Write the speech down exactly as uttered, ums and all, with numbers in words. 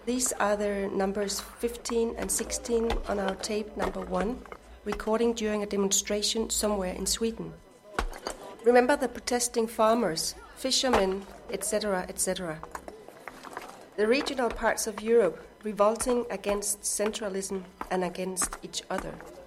These are the numbers fifteen and sixteen on our tape number one, recording during a demonstration somewhere in Sweden. Remember the protesting farmers, fishermen, et cetera, et cetera. The regional parts of Europe revolting against centralism and against each other.